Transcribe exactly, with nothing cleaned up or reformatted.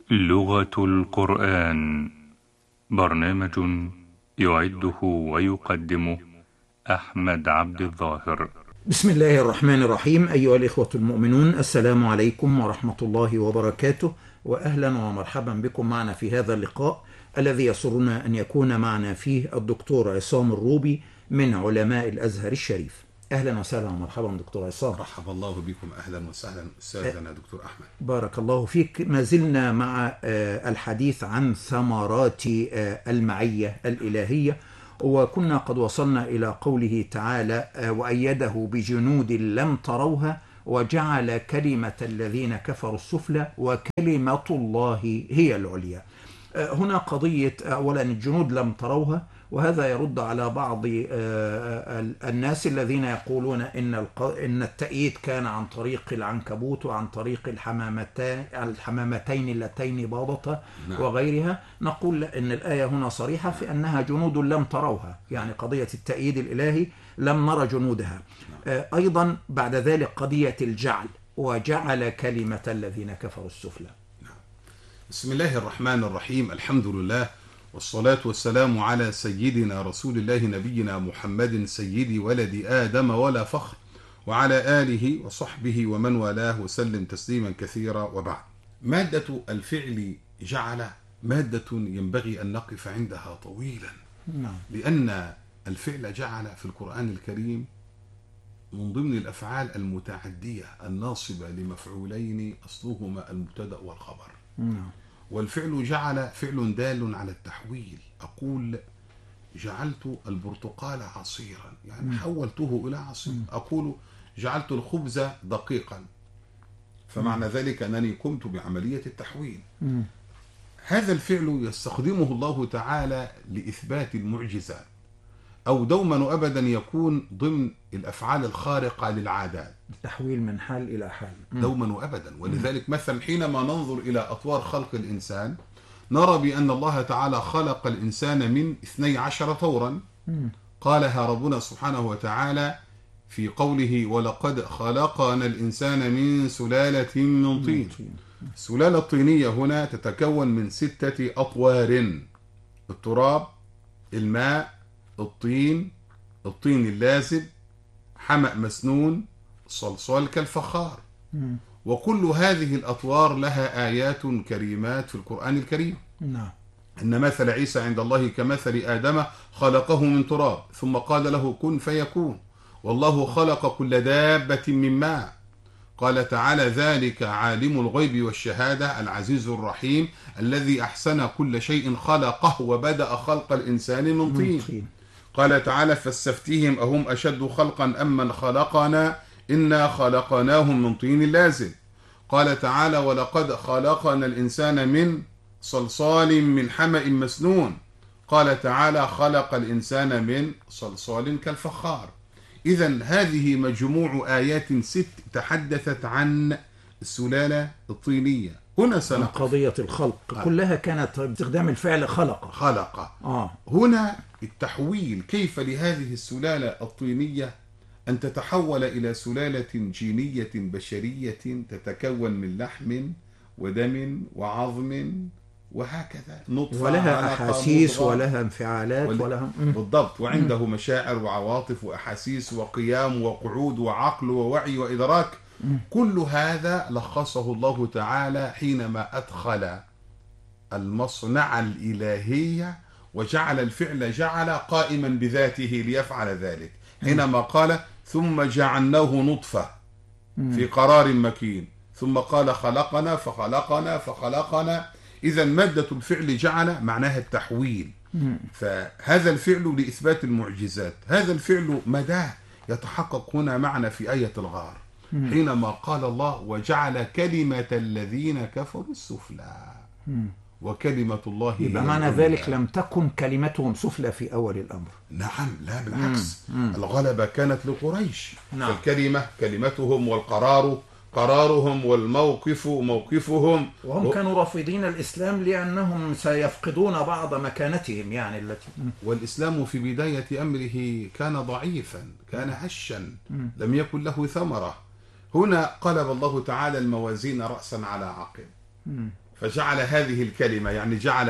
لغة القرآن، برنامج يعده ويقدمه أحمد عبد الظاهر. بسم الله الرحمن الرحيم. أيها الإخوة المؤمنون، السلام عليكم ورحمة الله وبركاته، وأهلا ومرحبا بكم معنا في هذا اللقاء الذي يسرنا أن يكون معنا فيه الدكتور عصام الروبي من علماء الأزهر الشريف. أهلا وسهلا ومرحبا دكتور عصام. رحب الله بكم، أهلا وسهلا أستاذنا دكتور أحمد. بارك الله فيك. ما زلنا مع الحديث عن ثمرات المعية الإلهية، وكنا قد وصلنا إلى قوله تعالى: وأيده بجنود لم تروها وجعل كلمة الذين كفروا السفلى وكلمة الله هي العليا. هنا قضية أولا الجنود لم تروها، وهذا يرد على بعض الناس الذين يقولون إن إن التأييد كان عن طريق العنكبوت وعن طريق الحمامتين الحمامتين اللتين باضتا وغيرها. نقول إن الآية هنا صريحة في أنها جنود لم تروها، يعني قضية التأييد الإلهي لم نرى جنودها. أيضا بعد ذلك قضية الجعل، وجعل كلمة الذين كفروا السفلى. بسم الله الرحمن الرحيم، الحمد لله والصلاة والسلام على سيدنا رسول الله نبينا محمد سيد ولد آدم ولا فخر، وعلى آله وصحبه ومن والاه وسلم تسليما كثيرا. وبعد، مادة الفعل جعل مادة ينبغي أن نقف عندها طويلا، لأن الفعل جعل في القرآن الكريم من ضمن الأفعال المتعدية الناصبة لمفعولين أصلهما المبتدأ والخبر. والفعل جعل فعل دال على التحويل. أقول جعلت البرتقال عصيرا، يعني حولته إلى عصير. أقول جعلت الخبز دقيقا، فمعنى ذلك أنني قمت بعملية التحويل. هذا الفعل يستخدمه الله تعالى لإثبات المعجزات، أو دوما وأبدا يكون ضمن الأفعال الخارقة للعادات، التحويل من حال إلى حال دوما وأبدا. ولذلك مثلا حينما ننظر إلى أطوار خلق الإنسان نرى بأن الله تعالى خلق الإنسان من اثني عشر طورا، قالها ربنا سبحانه وتعالى في قوله: ولقد خلقنا الإنسان من سلالة من طين. السلالة الطينية هنا تتكون من ستة أطوار: التراب، الماء، الطين، الطين اللازب، حمأ مسنون، صلصال كالفخار. وكل هذه الأطوار لها آيات كريمات في القرآن الكريم. نعم. إن مثل عيسى عند الله كمثل آدم خلقه من تراب ثم قال له كن فيكون، والله خلق كل دابة من ماء. قال تعالى: ذلك عالم الغيب والشهادة العزيز الرحيم الذي أحسن كل شيء خلقه وبدأ خلق الإنسان من طين. قال تعالى: فاستفتيهم أهم أشد خلقا أم من خلقنا إنا خلقناهم من طين لازب. قال تعالى: ولقد خلقنا الإنسان من صلصال من حمأ مسنون. قال تعالى: خلق الإنسان من صلصال كالفخار. إذن هذه مجموع آيات ست تحدثت عن السلالة الطينية. هنا سنة قضية الخلق آه. كلها كانت باستخدام الفعل خلق خلق آه. هنا التحويل، كيف لهذه السلالة الطينية أن تتحول إلى سلالة جينية بشرية تتكون من لحم ودم وعظم وهكذا، نطفة ولها أحاسيس ولها انفعالات ول... ولها بالضبط، وعنده مشاعر وعواطف وأحاسيس وقيام وقعود وعقل ووعي وإدراك. كل هذا لخصه الله تعالى حينما أدخل المصنع الإلهية وجعل الفعل جعل قائما بذاته ليفعل ذلك، حينما قال: ثم جعلناه نطفة في قرار مكين، ثم قال: خلقنا فخلقنا فخلقنا. إذا مادة الفعل جعل معناها التحويل. فهذا الفعل لإثبات المعجزات. هذا الفعل مداه يتحقق هنا معنا في آية الغار، حينما قال الله: وجعل كلمة الذين كفروا السفلى وكلمة الله هي يبقى معنى ذلك لم تكن كلمتهم سفلى في أول الأمر. نعم، لا بالعكس. مم. مم. الغلبة كانت لقريش. نعم. الكلمة كلمتهم، والقرار قرارهم، والموقف موقفهم. وهم و... كانوا رافضين الإسلام لأنهم سيفقدون بعض مكانتهم، يعني التي والإسلام في بداية أمره كان ضعيفا، كان هشا، مم. لم يكن له ثمرة. هنا قلب الله تعالى الموازين رأسا على عقب، فجعل هذه الكلمة، يعني جعل